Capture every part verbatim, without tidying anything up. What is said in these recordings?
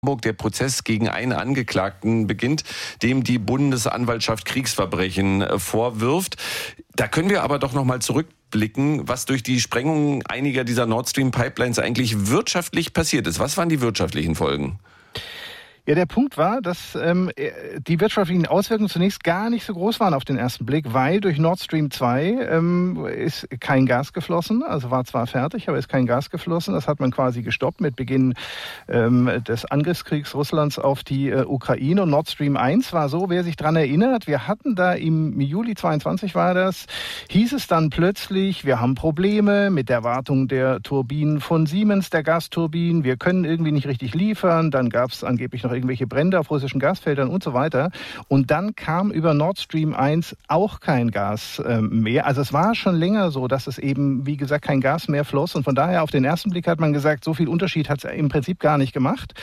Der Prozess gegen einen Angeklagten beginnt, dem die Bundesanwaltschaft Kriegsverbrechen vorwirft. Da können wir aber doch noch mal zurückblicken, was durch die Sprengung einiger dieser Nord Stream Pipelines eigentlich wirtschaftlich passiert ist. Was waren die wirtschaftlichen Folgen? Ja, der Punkt war, dass ähm, die wirtschaftlichen Auswirkungen zunächst gar nicht so groß waren auf den ersten Blick, weil durch Nord Stream zwei ähm, ist kein Gas geflossen, also war zwar fertig, aber ist kein Gas geflossen. Das hat man quasi gestoppt mit Beginn ähm, des Angriffskriegs Russlands auf die äh, Ukraine. Und Nord Stream eins war so, wer sich dran erinnert, wir hatten da im Juli zweiundzwanzig war das, hieß es dann plötzlich, wir haben Probleme mit der Wartung der Turbinen von Siemens, der Gasturbinen, wir können irgendwie nicht richtig liefern, dann gab es angeblich noch irgendwelche Brände auf russischen Gasfeldern und so weiter. Und dann kam über Nord Stream eins auch kein Gas äh, mehr. Also es war schon länger so, dass es eben, wie gesagt, kein Gas mehr floss. Und von daher auf den ersten Blick hat man gesagt, so viel Unterschied hat es im Prinzip gar nicht gemacht.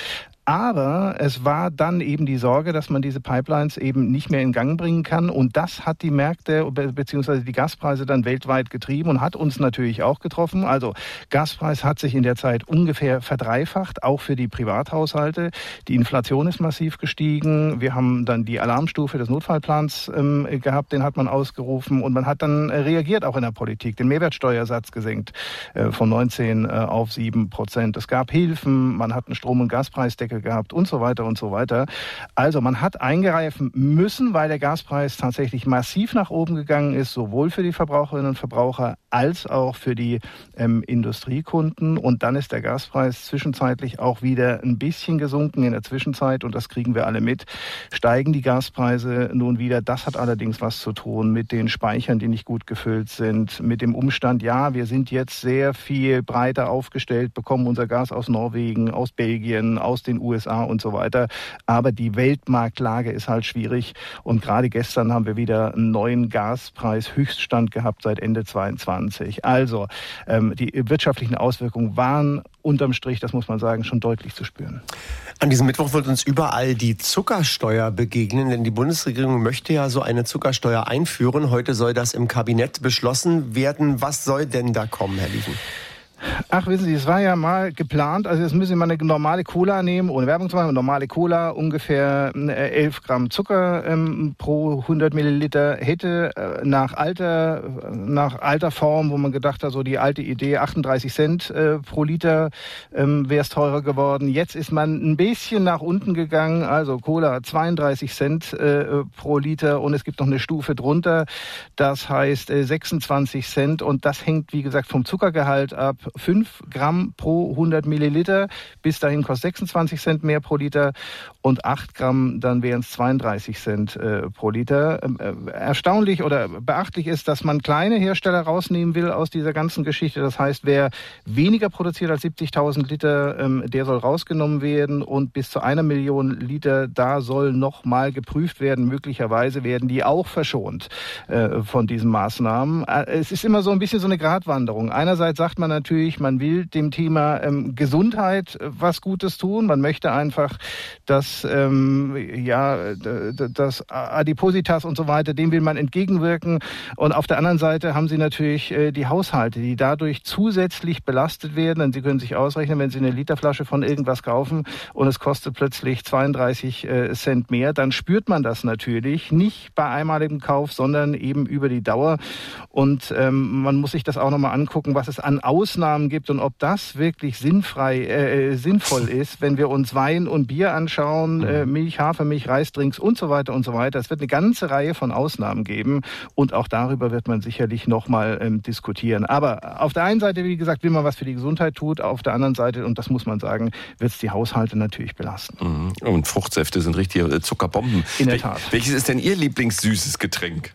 Aber es war dann eben die Sorge, dass man diese Pipelines eben nicht mehr in Gang bringen kann. Und das hat die Märkte bzw. die Gaspreise dann weltweit getrieben und hat uns natürlich auch getroffen. Also Gaspreis hat sich in der Zeit ungefähr verdreifacht, auch für die Privathaushalte. Die Inflation ist massiv gestiegen. Wir haben dann die Alarmstufe des Notfallplans ähm, gehabt, den hat man ausgerufen. Und man hat dann reagiert auch in der Politik, den Mehrwertsteuersatz gesenkt äh, von neunzehn äh, auf sieben Prozent. Es gab Hilfen, man hat einen Strom- und Gaspreisdeckel gehabt und so weiter und so weiter. Also man hat eingreifen müssen, weil der Gaspreis tatsächlich massiv nach oben gegangen ist, sowohl für die Verbraucherinnen und Verbraucher als auch für die ähm, Industriekunden. Und dann ist der Gaspreis zwischenzeitlich auch wieder ein bisschen gesunken in der Zwischenzeit und das kriegen wir alle mit. Steigen die Gaspreise nun wieder. Das hat allerdings was zu tun mit den Speichern, die nicht gut gefüllt sind, mit dem Umstand, ja, wir sind jetzt sehr viel breiter aufgestellt, bekommen unser Gas aus Norwegen, aus Belgien, aus den U S A und so weiter. Aber die Weltmarktlage ist halt schwierig. Und gerade gestern haben wir wieder einen neuen Gaspreis-Höchststand gehabt seit Ende zweiundzwanzig. Also ähm, die wirtschaftlichen Auswirkungen waren unterm Strich, das muss man sagen, schon deutlich zu spüren. An diesem Mittwoch wird uns überall die Zuckersteuer begegnen, denn die Bundesregierung möchte ja so eine Zuckersteuer einführen. Heute soll das im Kabinett beschlossen werden. Was soll denn da kommen, Herr Lieven? Ach, wissen Sie, es war ja mal geplant, also jetzt müssen Sie mal eine normale Cola nehmen, ohne Werbung zu machen, eine normale Cola, ungefähr elf Gramm Zucker ähm, pro hundert Milliliter, hätte äh, nach alter nach alter Form, wo man gedacht hat, so die alte Idee, achtunddreißig Cent äh, pro Liter ähm, wäre es teurer geworden. Jetzt ist man ein bisschen nach unten gegangen, also Cola zweiunddreißig Cent äh, pro Liter und es gibt noch eine Stufe drunter, das heißt äh, sechsundzwanzig Cent und das hängt, wie gesagt, vom Zuckergehalt ab. fünf Gramm pro hundert Milliliter. Bis dahin kostet sechsundzwanzig Cent mehr pro Liter und acht Gramm, dann wären es zweiunddreißig Cent äh, pro Liter. Äh, erstaunlich oder beachtlich ist, dass man kleine Hersteller rausnehmen will aus dieser ganzen Geschichte. Das heißt, wer weniger produziert als siebzigtausend Liter, ähm, der soll rausgenommen werden und bis zu einer Million Liter, da soll noch mal geprüft werden. Möglicherweise werden die auch verschont äh, von diesen Maßnahmen. Äh, es ist immer so ein bisschen so eine Gratwanderung. Einerseits sagt man natürlich, man will dem Thema ähm, Gesundheit äh, was Gutes tun. Man möchte einfach, dass ähm, ja, d- d- das Adipositas und so weiter, dem will man entgegenwirken. Und auf der anderen Seite haben Sie natürlich äh, die Haushalte, die dadurch zusätzlich belastet werden. Und Sie können sich ausrechnen, wenn Sie eine Literflasche von irgendwas kaufen und es kostet plötzlich zweiunddreißig äh, Cent mehr, dann spürt man das natürlich nicht bei einmaligem Kauf, sondern eben über die Dauer. Und ähm, man muss sich das auch nochmal angucken, was es an Ausnahmen gibt und ob das wirklich sinnfrei, äh, sinnvoll ist, wenn wir uns Wein und Bier anschauen, äh, Milch, Hafermilch, Reisdrinks und so weiter und so weiter. Es wird eine ganze Reihe von Ausnahmen geben und auch darüber wird man sicherlich nochmal ähm, diskutieren. Aber auf der einen Seite, wie gesagt, will man was für die Gesundheit tut, auf der anderen Seite, und das muss man sagen, wird es die Haushalte natürlich belasten. Und Fruchtsäfte sind richtige Zuckerbomben. In der Tat. Welches ist denn Ihr Lieblingssüßes Getränk?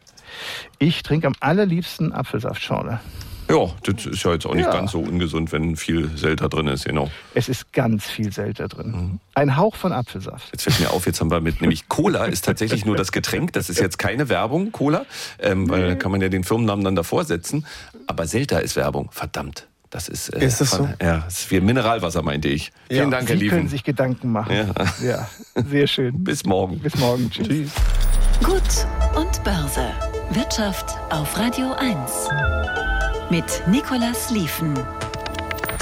Ich trinke am allerliebsten Apfelsaftschorle. Ja, das ist ja jetzt auch nicht Ja. ganz so ungesund, wenn viel Selter drin ist, genau. Es ist ganz viel Selter drin. Ein Hauch von Apfelsaft. Jetzt fällt mir auf, jetzt haben wir mit, nämlich Cola ist tatsächlich nur das Getränk, das ist jetzt keine Werbung, Cola, ähm, weil da kann man ja den Firmennamen dann davor setzen, aber Selter ist Werbung, verdammt. Das ist, äh, Ist das so? Ja, das ist wie Mineralwasser, meinte ich. Ja. Vielen Dank, Herr Sie können Lieven. sich Gedanken machen. Ja. Ja, sehr schön. Bis morgen. Bis morgen. Tschüss. Tschüss. Gut und Börse. Wirtschaft auf Radio eins. Mit Nicolas Lieven.